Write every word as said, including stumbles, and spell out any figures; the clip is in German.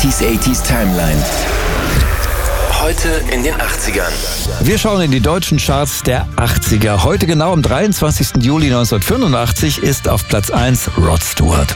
neunziger achtziger Timeline. Heute in den achtzigern. Wir schauen in die deutschen Charts der achtziger. Heute genau am dreiundzwanzigsten Juli neunzehnhundertfünfundachtzig ist auf Platz eins Rod Stewart.